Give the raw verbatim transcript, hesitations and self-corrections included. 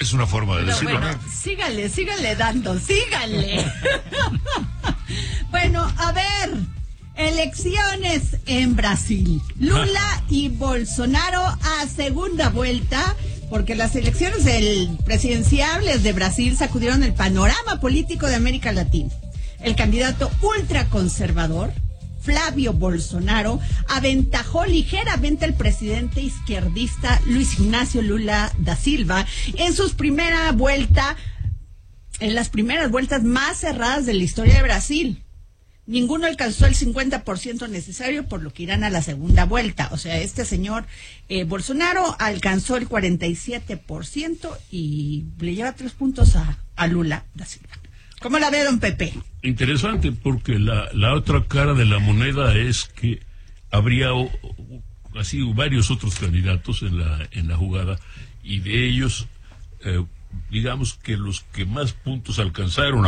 es una forma de Pero decirlo. bueno, síganle, síganle dando, síganle. Bueno, a ver, elecciones en Brasil. Lula y Bolsonaro a segunda vuelta, porque las elecciones del presidenciables de Brasil sacudieron el panorama político de América Latina. El candidato ultraconservador, Flavio Bolsonaro, aventajó ligeramente al presidente izquierdista Luis Ignacio Lula da Silva en sus primera vuelta, en las primeras vueltas más cerradas de la historia de Brasil. Ninguno alcanzó el cincuenta por ciento necesario, por lo que irán a la segunda vuelta. O sea, este señor eh, Bolsonaro alcanzó el cuarenta y siete por ciento y le lleva tres puntos a, a Lula da Silva. ¿Cómo la ve, don Pepe? Interesante, porque la, la otra cara de la moneda es que habría o, o, así varios otros candidatos en la en la jugada, y de ellos, eh, digamos que los que más puntos alcanzaron